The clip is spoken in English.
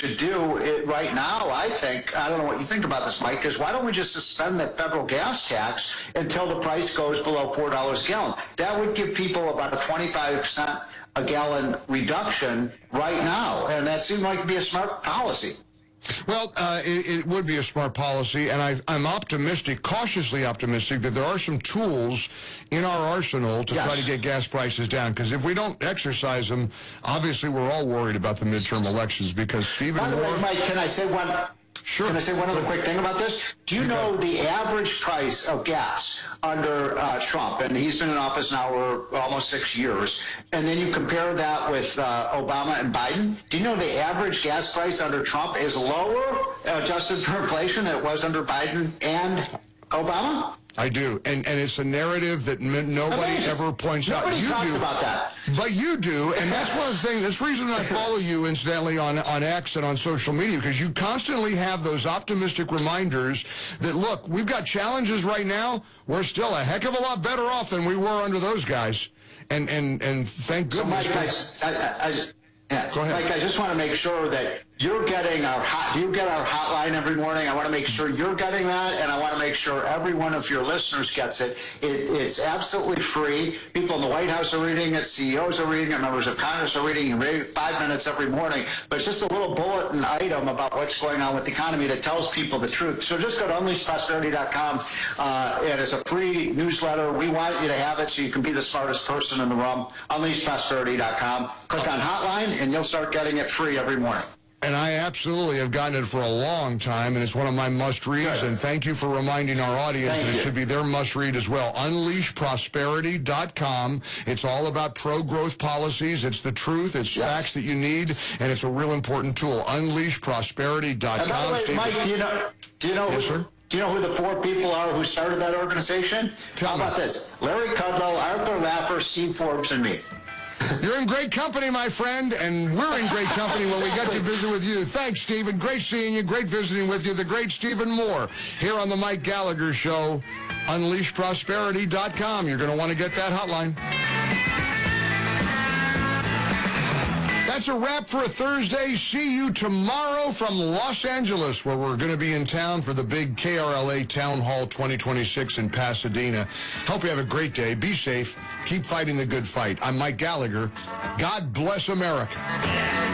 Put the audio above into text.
should do it right now, I think, I don't know what you think about this, Mike, is why don't we just suspend the federal gas tax until the price goes below $4 a gallon? That would give people about a 25% a gallon reduction right now, and that seemed like to be a smart policy. Well, it would be a smart policy, and I'm optimistic, cautiously optimistic, that there are some tools in our arsenal to try to get gas prices down. Because if we don't exercise them, obviously we're all worried about the midterm elections. Because Stephen By the Moore... way, Mike, can I say one? Sure. Can I say one other quick thing about this? Do you know the average price of gas under Trump? And he's been in office now for almost 6 years. And then you compare that with Obama and Biden. Do you know the average gas price under Trump is lower, adjusted for inflation, than it was under Biden and Obama? I do, and it's a narrative that nobody ever points out. Nobody talks about that. But you do, and that's one of the things, that's the reason I follow you, incidentally, on X and on social media, because you constantly have those optimistic reminders that, look, we've got challenges right now, we're still a heck of a lot better off than we were under those guys, and thank goodness. So, Mike, Go ahead. Mike, I just want to make sure that you're getting do you get our hotline every morning? I want to make sure you're getting that, and I want to make sure every one of your listeners gets it. It's absolutely free. People in the White House are reading it, CEOs are reading it, members of Congress are reading it 5 minutes every morning. But it's just a little bulletin item about what's going on with the economy that tells people the truth. So just go to unleashprosperity.com, and it's a free newsletter. We want you to have it so you can be the smartest person in the room. Unleashprosperity.com. Click on hotline, and you'll start getting it free every morning. And I absolutely have gotten it for a long time, and it's one of my must-reads, and thank you for reminding our audience that it should be their must-read as well. Unleashprosperity.com. It's all about pro-growth policies. It's the truth. It's facts that you need, and it's a real important tool. Unleashprosperity.com. And by the way, Mike, do you know Yes, sir? Do you know who the 4 people are who started that organization? How about this? Larry Kudlow, Arthur Laffer, Steve Forbes, and me. You're in great company, my friend, and we're in great company when we get to visit with you. Thanks, Stephen. Great seeing you. Great visiting with you. The great Stephen Moore here on the Mike Gallagher Show. UnleashProsperity.com. You're going to want to get that hotline. That's a wrap for a Thursday. See you tomorrow from Los Angeles, where we're going to be in town for the big KRLA Town Hall 2026 in Pasadena. Hope you have a great day. Be safe. Keep fighting the good fight. I'm Mike Gallagher. God bless America.